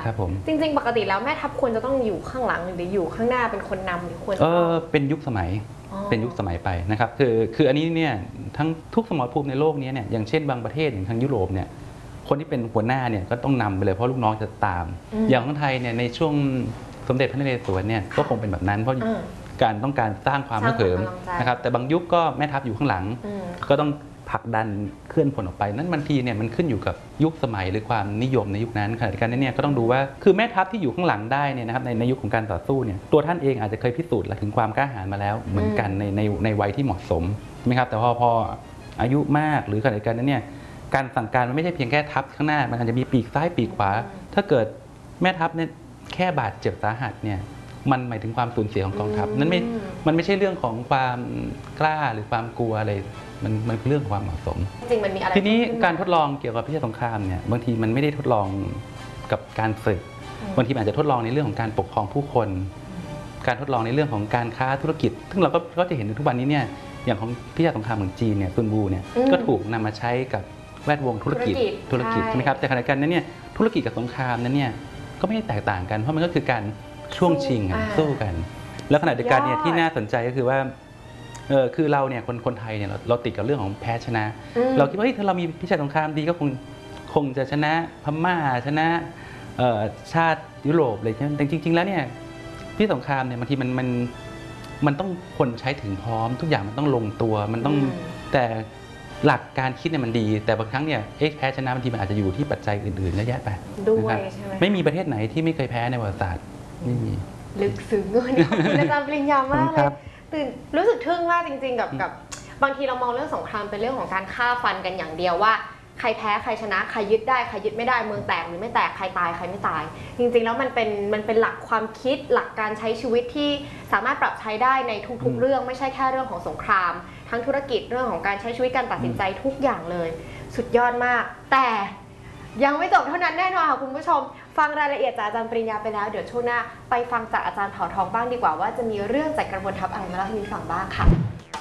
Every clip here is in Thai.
ครับผมจริงๆปกติแล้วแม่ทัพควรจะต้องอยู่ข้างหลังหรืออยู่ข้างหน้าเป็นคนนำหรือควรเป็นยุคสมัยเป็นยุคสมัยไปนะครับคืออันนี้เนี่ยทั้งทุกสมรภูมิในโลกนี้เนี่ยอย่างเช่นบางประเทศอย่างทางยุโรปเนี่ยคนที่เป็นหัวหน้าเนี่ยก็ต้องนำไปเลยเพราะลูกน้องจะตามอย่างของไทยเนี่ยในช่วงสมเด็จพระนเรศวรเนี่ยก็คงเป็นแบบนั้นเพราะการต้องการสร้างความฮึกเหิมนะครับแต่บางยุคก็แม่ทัพอยู่ข้างหลังก็ต้องผลักดันเคลื่อนผลออกไปนั้นบางทีเนี่ยมันขึ้นอยู่กับยุคสมัยหรือความนิยมในยุคนั้นขณะเดียวกันเนี่ยก็ต้องดูว่าคือแม่ทัพที่อยู่ข้างหลังได้เนี่ยนะครับในยุคของการต่อสู้เนี่ยตัวท่านเองอาจจะเคยพิสูจน์ถึงความกล้าหาญมาแล้วเหมือนกันในวัยที่เหมาะสมใช่ไหมครับแต่พออายุมากหรือขณะเดียวกันเนี่ยการสั่งการมันไม่ใช่เพียงแค่ทัพข้างหน้ามันอาจจะมีปีกซ้ายปีกขวาถ้าเกิดแม่ทัพเนี่ยแค่บาดเจ็บสาหัสเนี่ยมันหมายถึงความสูญเสียของกองทัพนั้นมันไม่ใช่เรื่องของความกล้าหรือความกลัวอะไรมันคือเรื่องของความเหมาะสมจริงมันมีอะไรทีนี้การทดลองเกี่ยวกับพิชัยสงครามเนี่ยบางทีมันไม่ได้ทดลองกับการฝึกบางทีอาจจะทดลองในเรื่องของการปกครองผู้คนการทดลองในเรื่องของการค้าธุรกิจซึ่งเราก็จะเห็นในทุกวันนี้เนี่ยอย่างของพิชัยสงครามของจีนเนี่ยซุนวูเนี่ยก็ถูกนำมาใช้กับแวดวงธุรกิจใช่ไหมครับแต่ขณะเดียวกันนั้นเนี่ยธุรกิจกับสงครามนั้นเนี่ยก็ไม่ได้แตกต่างกันเพราะมันก็คือการช่วงชิงกันสู้กันแล้วขณะเดียวกันเนี่ยที่น่าสนใจก็คือว่าคือเราเนี่ยคนไทยเนี่ยเราติดกับเรื่องของแพ้ชนะเราคิดว่าถ้าเรามีพิชัยสงครามดีก็คงจะชนะพม่าชนะชาติยุโรปอะไรแต่จริงๆแล้วเนี่ยพิชัยสงครามเนี่ยบางทีมันต้องคนใช้ถึงพร้อมทุกอย่างมันต้องลงตัวมันต้องแต่หลักการคิดเนี่ยมันดีแต่บางครั้งเนี่ยแพ้ชนะบางทีมันอาจจะอยู่ที่ปัจจัยอื่นๆเยอะแยะไปด้วยใช่ไหมไม่มีประเทศไหนที่ไม่เคยแพ้ในประวัติศาสตร์ไม่มีลึกซึ้งเลยอาจารย์ปริญญามากเลยตื่นรู้สึกทึ่งมากจริงๆกับบางทีเรามองเรื่องสงครามเป็นเรื่องของการฆ่าฟันกันอย่างเดียวว่าใครแพ้ใครชนะใครยึดได้ใครยึดไม่ได้เมืองแตกหรือไม่แตกใครตายใครไม่ตายจริงๆแล้วมันเป็นหลักความคิดหลักการใช้ชีวิตที่สามารถปรับใช้ได้ในทุกๆเรื่องไม่ใช่แค่เรื่องของสงครามทั้งธุรกิจเรื่องของการใช้ชีวิตการตัดสินใจทุกอย่างเลยสุดยอดมากแต่ยังไม่จบเท่านั้นแน่นอนค่ะคุณผู้ชมฟังรายละเอียดจากอาจารย์ปริญญาไปแล้วเดี๋ยวช่วงหน้าไปฟังจากอาจารย์เผ่าทองบ้างดีกว่าว่าจะมีเรื่องจากกระบวนทัพอะไรมาเล่าให้ฟังบ้างค่ะ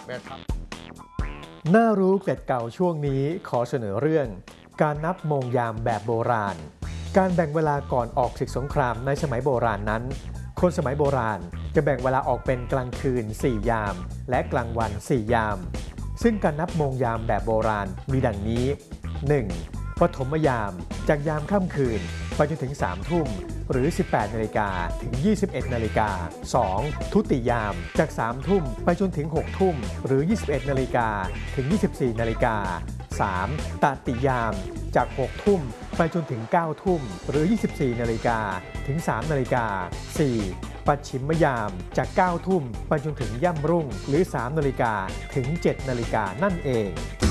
น่ารู้เกร็ดเก่าช่วงนี้ขอเสนอเรื่องการนับโมงยามแบบโบราณการแบ่งเวลาก่อนออกศึกสงครามในสมัยโบราณนั้นคนสมัยโบราณจะแบ่งเวลาออกเป็นกลางคืน4 ยามและกลางวัน4 ยามซึ่งการนับโมงยามแบบโบราณมีดังนี้ 1. ปฐมยามจากยามค่ำคืนไปจนถึง3 ทุ่มหรือ 18 นาฬิกาถึง 21 นาฬิกา 2. ทุติยามจาก 3 ทุ่มไปจนถึง 6 ทุ่มหรือ 21 นาฬิกาถึง 24 นาฬิกา 3. ตติยามจาก 6 ทุ่มไปจนถึง 9 ทุ่มหรือ 24 นาฬิกาถึง 3 นาฬิกา 4. ปัจฉิมยามจาก 9 ทุ่มไปจนถึงย่ำรุ่งหรือ 3 นาฬิกาถึง 7 นาฬิกานั่นเอง